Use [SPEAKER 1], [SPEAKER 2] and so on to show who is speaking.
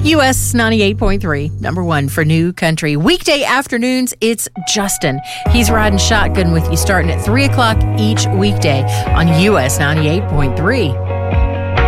[SPEAKER 1] US 98.3, number one for new country. Weekday afternoons, it's Justin. He's riding shotgun with you starting at 3 o'clock each weekday on US 98.3.